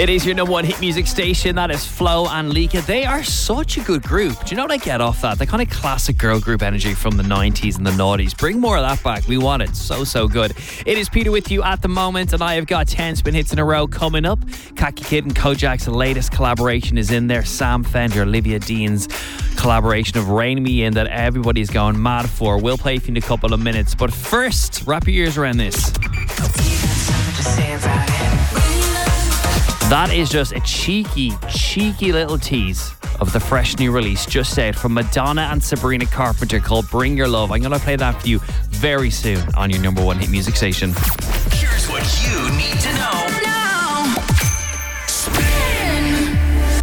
It is your number one hit music station. That is Flo and Lika. They are such a good group. Do you know what I get off that? The kind of classic girl group energy from the 90s and the noughties. Bring more of that back. We want it. So good. It is Peter with you at the moment, and I have got 10 spin hits in a row coming up. Kaki Kid and Kojak's latest collaboration is in there. Sam Fender, Olivia Dean's collaboration of Rain Me In that everybody's going mad for. We'll play for you in a couple of minutes. But first, wrap your ears around this. That is just a cheeky little tease of the fresh new release just out from Madonna and Sabrina Carpenter called Bring Your Love. I'm going to play that for you very soon on your number one hit music station. Here's what you need to know now. Spin.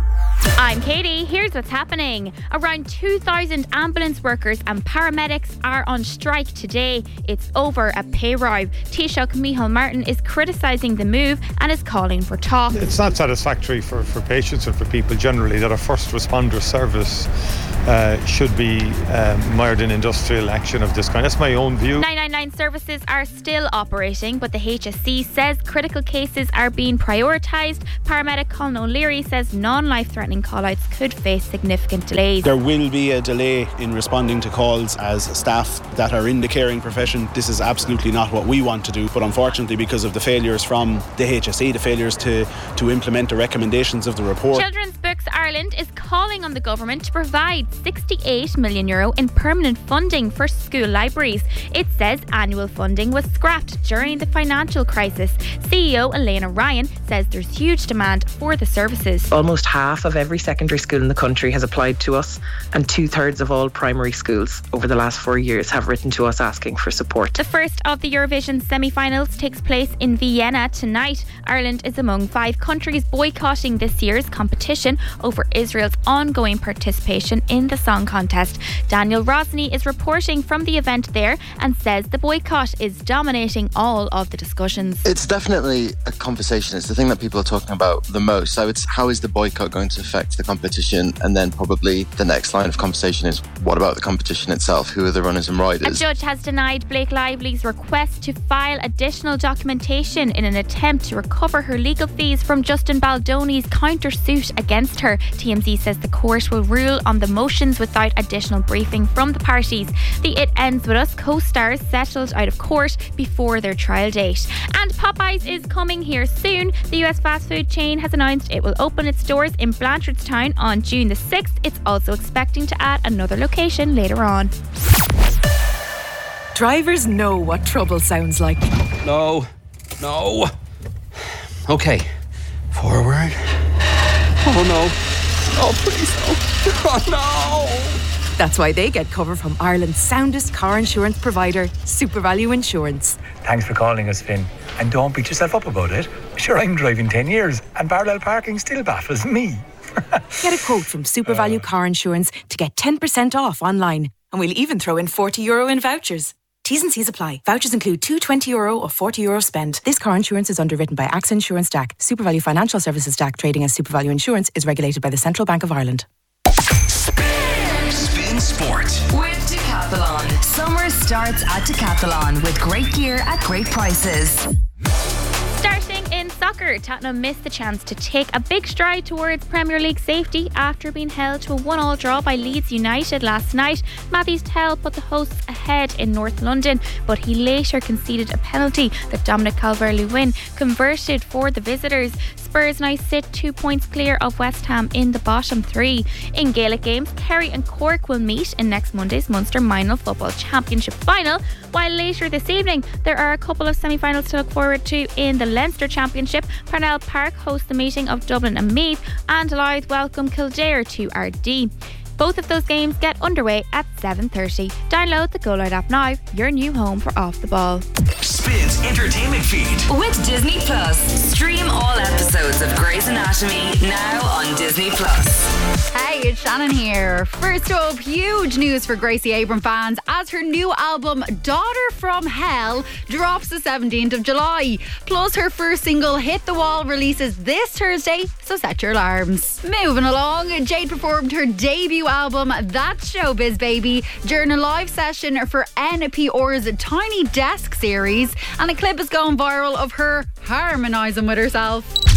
I'm Katie. Here's what's happening. Around 2,000 ambulance workers and paramedics are on strike today. It's over a pay rise. Taoiseach Micheál Martin is criticising the move and is calling for talk. It's not satisfactory for patients and for people generally that a first responder service should be mired in industrial action of this kind. That's my own view. 999 services are still operating, but the HSE says critical cases are being prioritised. Paramedic Colin O'Leary says non-life-threatening call-outs could face significant delays. There will be a delay in responding to calls as staff that are in the caring profession. This is absolutely not what we want to do, but unfortunately because of the failures from the HSE, the failures to implement the recommendations of the report. Children's Books Ireland is calling on the government to provide €68 million in permanent funding for school libraries. It says annual funding was scrapped during the financial crisis. CEO Elena Ryan says there's huge demand for the services. Almost half of every secondary school in the country has applied to us, and 2/3 of all primary schools over the last 4 years have written to us asking for support. The first of the Eurovision semi-finals takes place in Vienna tonight. Ireland is among 5 countries boycotting this year's competition over Israel's ongoing participation in the song contest. Daniel Rosny is reporting from the event there and says the boycott is dominating all of the discussions. It's definitely a conversation. It's the thing that people are talking about the most. So it's how is the boycott going to affect the competition? And then probably the next line of conversation is what about the competition itself? Who are the runners and riders? A judge has denied Blake Lively's request to file additional documentation in an attempt to recover her legal fees from Justin Baldoni's countersuit against her. TMZ says the court will rule on the motions without additional briefing from the parties. The It Ends With Us co-stars settled out of court before their trial date. And Popeyes is coming here soon. The US fast food chain has announced it will open its doors in Blanchardstown on June the 6th. It's also expecting to add another location later on. Drivers know what trouble sounds like. No. Okay. Forward. Oh no. Oh please no. Oh no. That's why they get cover from Ireland's soundest car insurance provider, SuperValue Insurance. Thanks for calling us, Finn. And don't beat yourself up about it. Sure, I'm driving 10 years and parallel parking still baffles me. Get a quote from SuperValue Car Insurance to get 10% off online. And we'll even throw in €40 in vouchers. T's and C's apply. Vouchers include two €20 or €40 spend. This car insurance is underwritten by AXA Insurance DAC. SuperValue Financial Services DAC trading as SuperValue Insurance is regulated by the Central Bank of Ireland. Spin Sport with Decathlon. Summer starts at Decathlon with great gear at great prices. Starting in soccer, Tottenham missed the chance to take a big stride towards Premier League safety after being held to a 1-1 draw by Leeds United last night. Matthews Tell put the hosts ahead in North London, but he later conceded a penalty that Dominic Calvert-Lewin converted for the visitors. Spurs now sit 2 points clear of West Ham in the bottom 3. In Gaelic games, Kerry and Cork will meet in next Monday's Munster Minor Football Championship final, while later this evening there are a couple of semi-finals to look forward to in the Leinster Championship. Parnell Park hosts the meeting of Dublin and Meath, and Louth welcome Kildare to RD. Both of those games get underway at 7:30. Download the Go Loud app now, your new home for Off the Ball. Spins entertainment feed with Disney Plus. Stream all episodes of Grey's Anatomy now on Disney Plus. Hey, it's Shannon here. First up, huge news for Gracie Abrams fans as her new album Daughter from Hell drops the 17th of July. Plus her first single Hit the Wall releases this Thursday, so set your alarms. Moving along, Jade performed her debut album That's Showbiz Baby during a live session for NPR's Tiny Desk series, and a clip is going viral of her harmonising with herself.